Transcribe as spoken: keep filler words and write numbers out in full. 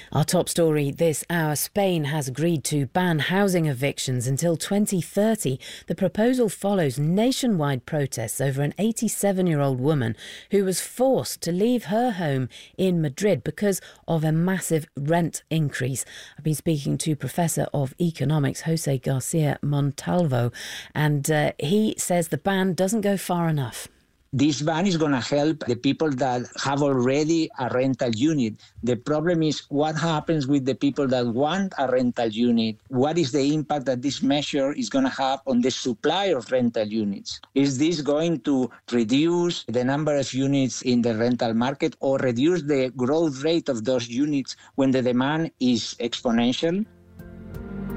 Our top story this hour, Spain has agreed to ban housing evictions until twenty thirty. The proposal follows nationwide protests over an eighty-seven-year-old woman who was forced to leave her home in Madrid because of a massive rent increase. I've been speaking to Professor of Economics, Jose Garcia Montalvo, and uh, he says the ban doesn't go far enough. This ban is going to help the people that have already a rental unit. The problem is what happens with the people that want a rental unit? What is the impact that this measure is going to have on the supply of rental units? Is this going to reduce the number of units in the rental market or reduce the growth rate of those units when the demand is exponential?